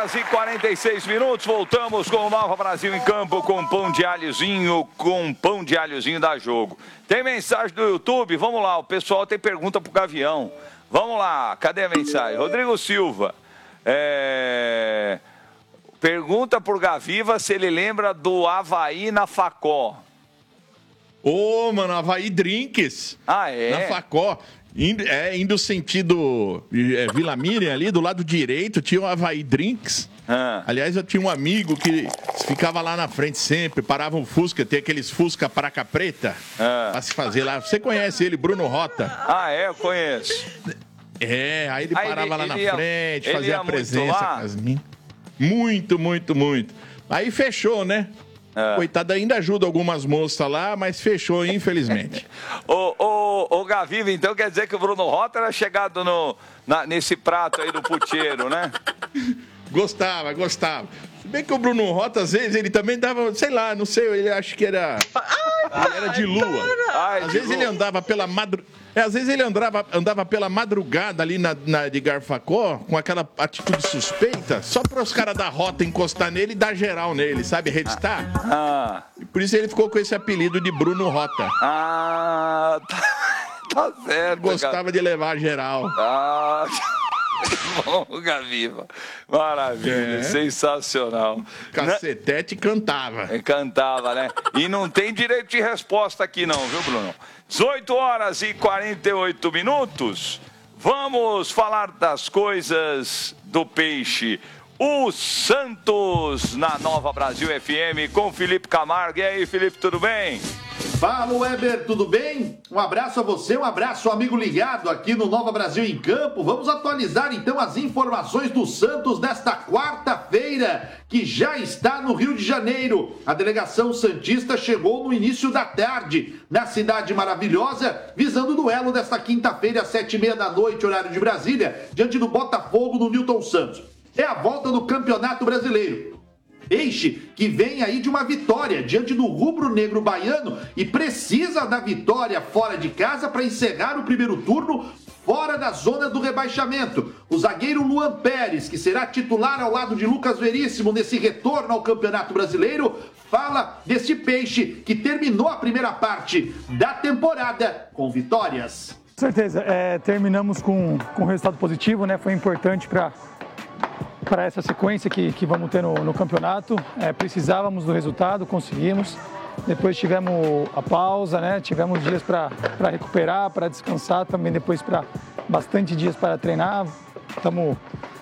horas e 46 minutos, voltamos com o Nova Brasil em Campo, com pão de alhozinho da Jogo. Tem mensagem do YouTube? Vamos lá, o pessoal tem pergunta pro Gavião. Vamos lá, cadê a mensagem? Rodrigo Silva, pergunta pro Gaviva se ele lembra do Avaí na Facó. Ô, mano, Avaí Drinks. Ah, é? Na Facó. Indo sentido Vila Miriam ali, do lado direito, tinha o Avaí Drinks. Aliás, eu tinha um amigo que ficava lá na frente sempre, parava um Fusca, tem aqueles Fusca Praca Preta, pra se fazer lá. Você conhece ele, Bruno Rota? Ah, eu conheço. Aí ele parava lá na frente, fazia a presença com as minhas. Muito. Aí fechou, né? Coitado, ainda ajuda algumas moças lá, mas fechou, infelizmente. Ô Gaviva, então quer dizer que o Bruno Rota era chegado nesse prato aí do puteiro, né? Gostava. Se bem que o Bruno Rota, às vezes, ele também dava, sei lá, não sei, ele acho que era... Ele era de lua. Às vezes ele andava pela madrugada. Às vezes ele andava pela madrugada ali na de Garfacó, com aquela atitude suspeita, só para os caras da rota encostar nele e dar geral nele, sabe? Redstar. E por isso ele ficou com esse apelido de Bruno Rota. Tá certo. Gostava de levar geral. Bom, Gaviva. Maravilha, sensacional. Cacetete cantava. Cantava, né? E não tem direito de resposta aqui não, viu, Bruno? 18 horas e 48 minutos. Vamos falar das coisas do peixe. O Santos na Nova Brasil FM com Felipe Camargo. E aí, Felipe, tudo bem? Fala, Weber, tudo bem? Um abraço a você, um abraço, amigo ligado aqui no Nova Brasil em Campo. Vamos atualizar então as informações do Santos nesta quarta-feira, que já está no Rio de Janeiro. A delegação santista chegou no início da tarde, na Cidade Maravilhosa, visando o duelo desta quinta-feira, às 7h30 da noite, horário de Brasília, diante do Botafogo no Newton Santos. É a volta do Campeonato Brasileiro. Peixe que vem aí de uma vitória diante do rubro-negro baiano e precisa da vitória fora de casa para encerrar o primeiro turno fora da zona do rebaixamento. O zagueiro Luan Pérez, que será titular ao lado de Lucas Veríssimo nesse retorno ao Campeonato Brasileiro, fala desse Peixe que terminou a primeira parte da temporada com vitórias. Com certeza, terminamos com resultado positivo, né? Foi importante para essa sequência que vamos ter no campeonato. Precisávamos do resultado, conseguimos. Depois tivemos a pausa, né? Tivemos dias para recuperar, para descansar, também depois bastante dias para treinar. Estamos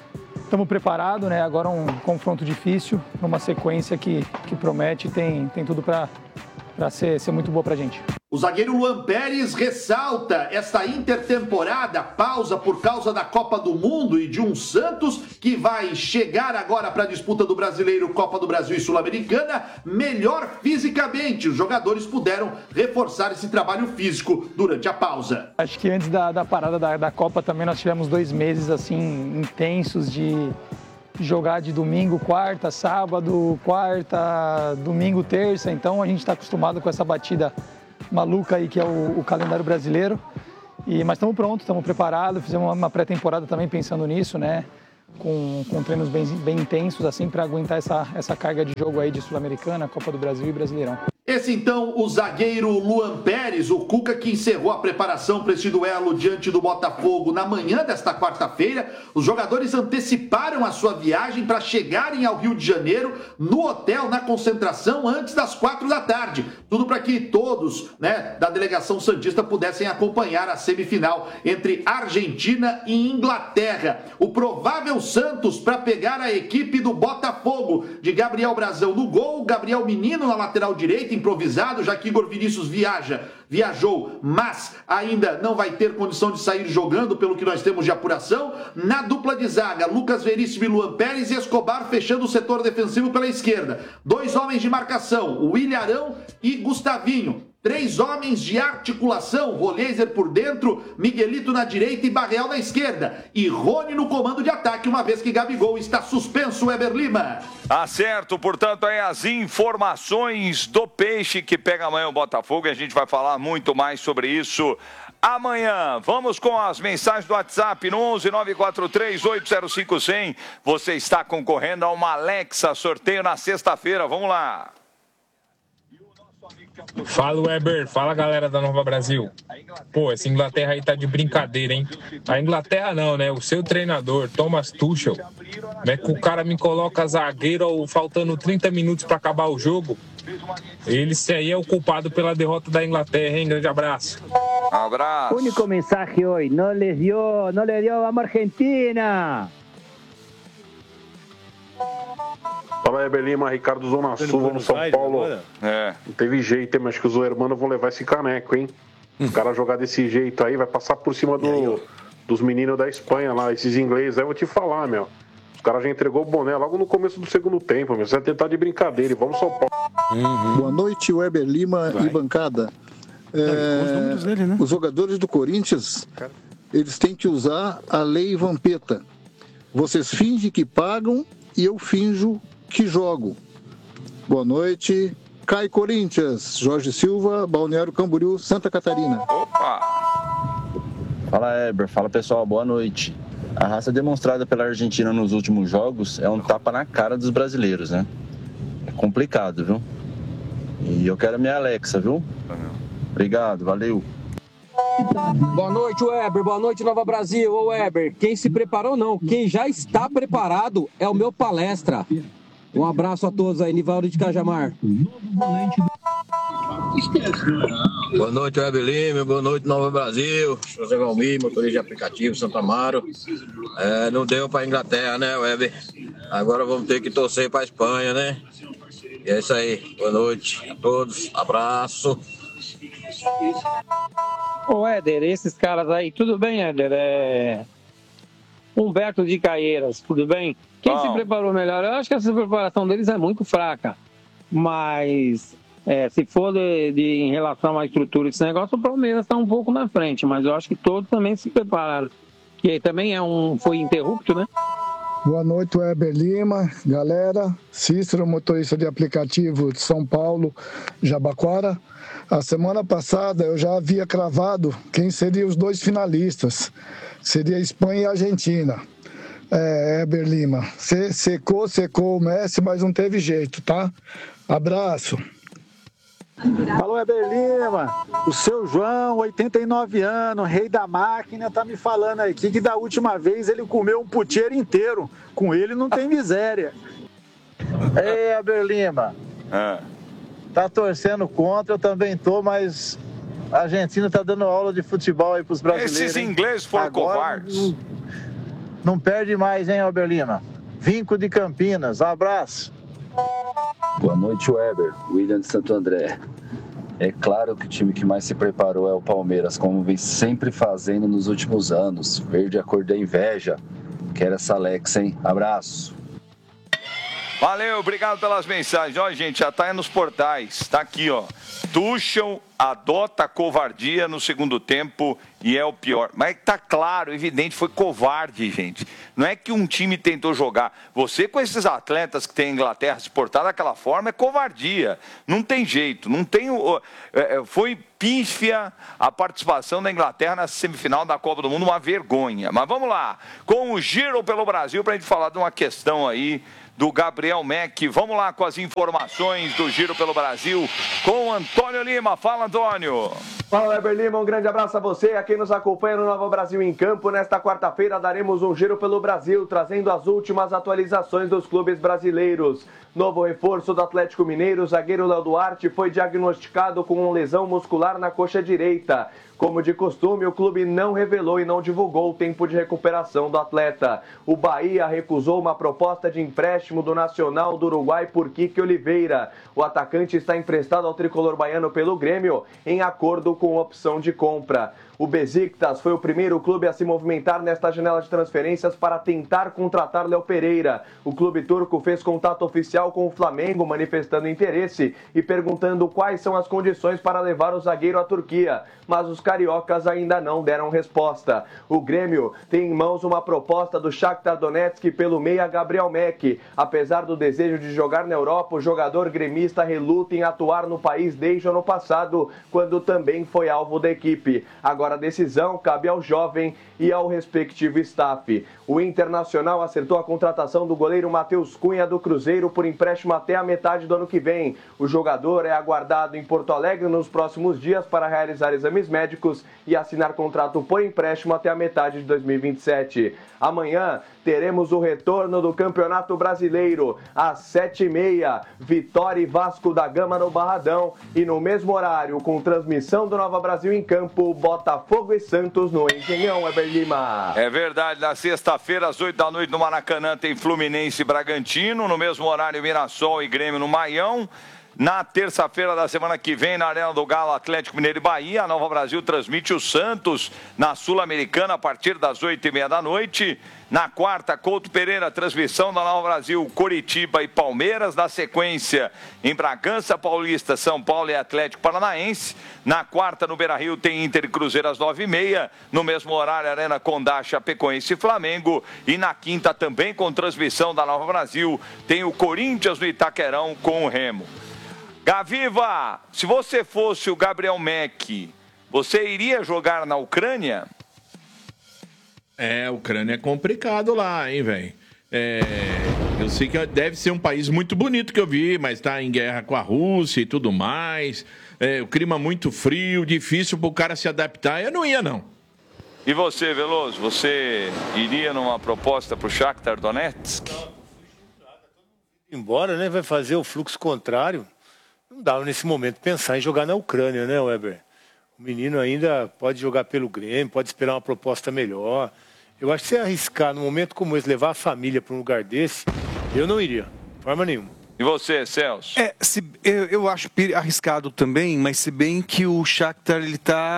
preparados, né? Agora um confronto difícil, uma sequência que promete, tem tudo para ser muito boa para a gente. O zagueiro Luan Pérez ressalta esta intertemporada, pausa por causa da Copa do Mundo e de um Santos que vai chegar agora para a disputa do Brasileiro, Copa do Brasil e Sul-Americana, melhor fisicamente. Os jogadores puderam reforçar esse trabalho físico durante a pausa. Acho que antes da parada da Copa também nós tivemos 2 meses assim intensos de jogar de domingo, quarta, sábado, quarta, domingo, terça. Então a gente está acostumado com essa batida maluca aí que é o calendário brasileiro. Mas estamos prontos, estamos preparados, fizemos uma pré-temporada também pensando nisso, né? Com treinos bem intensos assim para aguentar essa carga de jogo aí de Sul-Americana, Copa do Brasil e Brasileirão. Esse então, o zagueiro Luan Pérez, o Cuca que encerrou a preparação para este duelo diante do Botafogo na manhã desta quarta-feira. Os jogadores anteciparam a sua viagem para chegarem ao Rio de Janeiro no hotel, na concentração, antes das 4 da tarde. Tudo para que todos, né, da delegação santista pudessem acompanhar a semifinal entre Argentina e Inglaterra. O provável Santos para pegar a equipe do Botafogo, de Gabriel Brazão no gol, Gabriel Menino na lateral direita, improvisado, já que Igor Vinícius viajou, mas ainda não vai ter condição de sair jogando, pelo que nós temos de apuração. Na dupla de zaga, Lucas Veríssimo e Luan Pérez, e Escobar fechando o setor defensivo pela esquerda. 2 homens de marcação, o William Arão e Gustavinho. 3 homens de articulação, Roleiser por dentro, Miguelito na direita e Barreal na esquerda. E Rony no comando de ataque, uma vez que Gabigol está suspenso, Weber Lima. Tá certo, portanto, aí as informações do Peixe que pega amanhã o Botafogo, e a gente vai falar muito mais sobre isso amanhã. Vamos com as mensagens do WhatsApp no 11 943 805 100. Você está concorrendo a uma Alexa, sorteio na sexta-feira. Vamos lá. Fala, Weber. Fala, galera da Nova Brasil. Pô, essa Inglaterra aí tá de brincadeira, hein? A Inglaterra não, né? O seu treinador, Thomas Tuchel, né? Que o cara me coloca zagueiro faltando 30 minutos pra acabar o jogo. Ele aí é o culpado pela derrota da Inglaterra, hein? Grande abraço. Abraço. Único mensaje hoy, no le dio, vamos Argentina. Fala aí, Belima, Ricardo Zona Sul, vamos São Paulo. Não teve jeito, mas acho que os hermanos vão levar esse caneco, hein? O cara jogar desse jeito aí, vai passar por cima dos meninos da Espanha lá, esses ingleses. Aí eu vou te falar, meu. Os caras já entregou o boné logo no começo do segundo tempo, meu. Você vai tentar de brincadeira e vamos São Paulo. Boa noite, Weber Lima e bancada. Os jogadores do Corinthians, eles têm que usar a lei Vampeta. Vocês fingem que pagam e eu finjo que jogo. Boa noite. Cai Corinthians, Jorge Silva, Balneário Camboriú, Santa Catarina. Opa! Fala, Heber. Fala, pessoal. Boa noite. A raça demonstrada pela Argentina nos últimos jogos é um tapa na cara dos brasileiros, né? É complicado, viu? E eu quero a minha Alexa, viu? Obrigado, valeu. Boa noite, Weber. Boa noite, Nova Brasil. Ô, Weber, quem se preparou não, quem já está preparado é o meu palestra. Um abraço a todos aí, Nivaldo de Cajamar. Boa noite, Weber Lima. Boa noite, Nova Brasil. José Valmir, motorista de aplicativo, Santo Amaro. Não deu para a Inglaterra, né, Weber? Agora vamos ter que torcer para a Espanha, né? E é isso aí. Boa noite a todos. Abraço. Ô, Éder, esses caras aí, tudo bem, Éder? Humberto de Caieiras, tudo bem? Quem se preparou melhor? Eu acho que essa preparação deles é muito fraca. Mas, se for em relação à estrutura desse negócio, o Palmeiras está um pouco na frente. Mas eu acho que todos também se prepararam. Que também foi interrupto, né? Boa noite, Weber Lima, galera. Cícero, motorista de aplicativo de São Paulo, Jabaquara. A semana passada eu já havia cravado quem seriam os dois finalistas. Seria Espanha e Argentina. Weber Lima. Secou o Messi, mas não teve jeito, tá? Abraço. Alô, Weber Lima, o seu João, 89 anos, rei da máquina, tá me falando aqui que da última vez ele comeu um puteiro inteiro. Com ele não tem miséria. Ei, Weber Lima, tá torcendo contra, eu também tô, mas a Argentina tá dando aula de futebol aí pros brasileiros. Esses ingleses foram covardes. Não perde mais, hein, Weber Lima? Vinco de Campinas, um abraço. Boa noite, Weber. William de Santo André. É claro que o time que mais se preparou é o Palmeiras, como vem sempre fazendo nos últimos anos. Verde a cor da inveja. Quero essa Alexa, hein? Abraço. Valeu, obrigado pelas mensagens. Ó, gente, já tá aí nos portais. Tá aqui, ó. Tuchel adota a covardia no segundo tempo e é o pior. Mas tá claro, evidente, foi covarde, gente. Não é que um time tentou jogar. Você com esses atletas que tem a Inglaterra se portar daquela forma é covardia. Não tem jeito. Não tem. Foi pífia a participação da Inglaterra na semifinal da Copa do Mundo, uma vergonha. Mas vamos lá, com o Giro pelo Brasil, pra gente falar de uma questão aí do Gabriel Mack. Vamos lá com as informações do Giro pelo Brasil com o Antônio Lima. Fala, Antônio. Fala, Weber Lima, um grande abraço a você, a quem nos acompanha no Nova Brasil em Campo. Nesta quarta-feira daremos um Giro pelo Brasil, trazendo as últimas atualizações dos clubes brasileiros. Novo reforço do Atlético Mineiro, o zagueiro Léo Duarte foi diagnosticado com uma lesão muscular na coxa direita. Como de costume, o clube não revelou e não divulgou o tempo de recuperação do atleta. O Bahia recusou uma proposta de empréstimo do Nacional do Uruguai por Kike Oliveira. O atacante está emprestado ao tricolor baiano pelo Grêmio, em acordo com opção de compra. O Besiktas foi o primeiro clube a se movimentar nesta janela de transferências para tentar contratar Léo Pereira. O clube turco fez contato oficial com o Flamengo, manifestando interesse e perguntando quais são as condições para levar o zagueiro à Turquia, mas os cariocas ainda não deram resposta. O Grêmio tem em mãos uma proposta do Shakhtar Donetsk pelo meia Gabriel Mack. Apesar do desejo de jogar na Europa, o jogador gremista reluta em atuar no país desde o ano passado, quando também foi alvo da equipe. Agora Agora a decisão cabe ao jovem e ao respectivo staff. O Internacional acertou a contratação do goleiro Matheus Cunha do Cruzeiro por empréstimo até a metade do ano que vem. O jogador é aguardado em Porto Alegre nos próximos dias para realizar exames médicos e assinar contrato por empréstimo até a metade de 2027. Amanhã teremos o retorno do Campeonato Brasileiro às 7h30, Vitória e Vasco da Gama no Barradão, e no mesmo horário, com transmissão do Nova Brasil em campo, Botafogo e Santos no Engenhão, Weber Lima. É verdade, na sexta-feira às 8 da noite no Maracanã tem Fluminense e Bragantino, no mesmo horário Mirassol e Grêmio no Maião. Na terça-feira da semana que vem, na Arena do Galo, Atlético Mineiro e Bahia, a Nova Brasil transmite o Santos na Sul-Americana a partir das 8h30 da noite. Na quarta, Couto Pereira, transmissão da Nova Brasil, Coritiba e Palmeiras. Na sequência, em Bragança Paulista, São Paulo e Atlético Paranaense. Na quarta, no Beira-Rio, tem Inter e Cruzeiro às 9h30. No mesmo horário, Arena Condá, Chapecoense e Flamengo. E na quinta, também com transmissão da Nova Brasil, tem o Corinthians no Itaquerão com o Remo. Gaviva, se você fosse o Gabriel Mack, você iria jogar na Ucrânia? A Ucrânia é complicado lá, hein, velho? Eu sei que deve ser um país muito bonito que eu vi, mas tá em guerra com a Rússia e tudo mais. O clima muito frio, difícil pro cara se adaptar. Eu não ia, não. E você, Veloso, você iria numa proposta pro Shakhtar Donetsk? Embora, né, vai fazer o fluxo contrário. Não dá nesse momento pensar em jogar na Ucrânia, né, Weber? O menino ainda pode jogar pelo Grêmio, pode esperar uma proposta melhor. Eu acho que se arriscar num momento como esse, levar a família para um lugar desse, eu não iria, de forma nenhuma. E você, Celso? Eu acho arriscado também, mas se bem que o Shakhtar, ele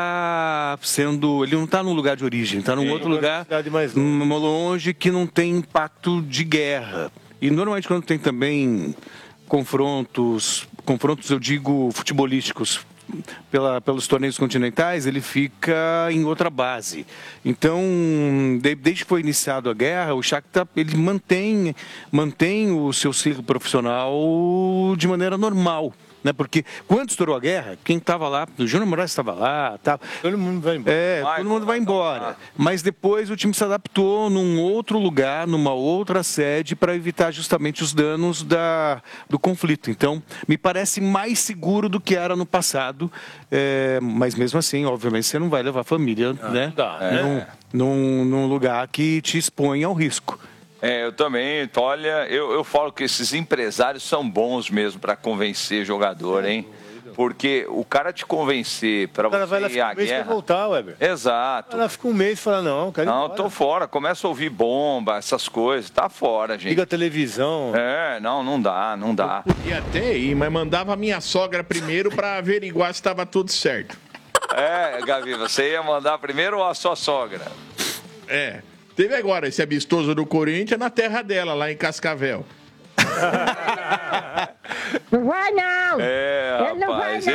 não está num lugar de origem, está num outro lugar mais longe que não tem impacto de guerra. E normalmente quando tem também confrontos eu digo futebolísticos, pelos torneios continentais, ele fica em outra base. Então, desde que foi iniciada a guerra, o Shakhtar ele mantém o seu ciclo profissional de maneira normal. Né? Porque quando estourou a guerra, quem estava lá, o Júnior Moraes estava lá, todo mundo vai embora. Todo mundo vai embora. Mas depois o time se adaptou num outro lugar, numa outra sede, para evitar justamente os danos do conflito. Então, me parece mais seguro do que era no passado. Mas mesmo assim, obviamente, você não vai levar a família, né? Não dá, num lugar que te expõe ao risco. Eu também, olha, eu falo que esses empresários são bons mesmo para convencer jogador, hein? Porque o cara te convencer para você vai lá, ir à guerra... Vai voltar, Weber. Exato. Ela fica um mês e fala, não, quero ir embora. Tô fora, começa a ouvir bomba, essas coisas, tá fora, gente. Liga a televisão. Não dá. Eu podia até ir, mas mandava a minha sogra primeiro para averiguar se estava tudo certo. Gavi, você ia mandar primeiro ou a sua sogra? Teve agora esse amistoso do Corinthians na terra dela, lá em Cascavel. Não vai, não! Rapaz,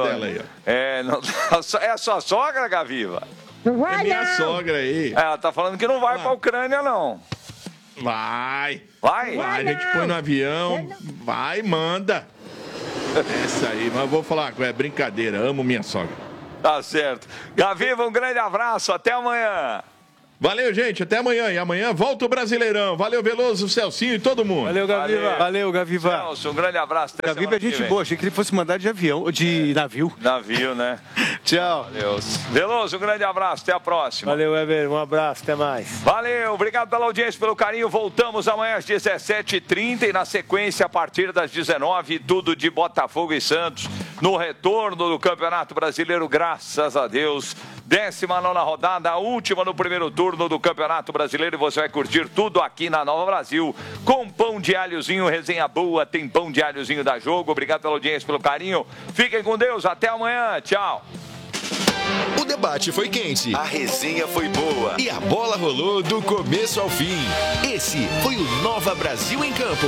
é a sua sogra, Gaviva? Não vai, não! É minha sogra aí. Ela tá falando que não vai pra Ucrânia, não. Vai! Vai, a gente põe no avião, vai, manda. Essa aí, mas eu vou falar, é brincadeira, amo minha sogra. Tá certo. Gaviva, um grande abraço, até amanhã. Valeu, gente, até amanhã. E amanhã volta o Brasileirão. Valeu, Veloso, Celcinho e todo mundo. Valeu, Gaviva. Valeu, Gaviva. Celso, um grande abraço. Gaviva é gente boa. Achei que ele fosse mandar de navio. Navio, né? Tchau. Valeu. Veloso, um grande abraço. Até a próxima. Valeu, Weber. Um abraço. Até mais. Valeu. Obrigado pela audiência, pelo carinho. Voltamos amanhã às 17h30 e na sequência, a partir das 19h, tudo de Botafogo e Santos. No retorno do Campeonato Brasileiro, graças a Deus. 19ª rodada, a última no primeiro turno do Campeonato Brasileiro, e você vai curtir tudo aqui na Nova Brasil, com pão de alhozinho, resenha boa, tem pão de alhozinho da Jogo. Obrigado pela audiência, pelo carinho. Fiquem com Deus, até amanhã, tchau. O debate foi quente, a resenha foi boa e a bola rolou do começo ao fim. Esse foi o Nova Brasil em Campo.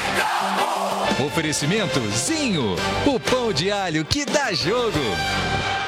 Oferecimento Zinho, o pão de alho que dá jogo.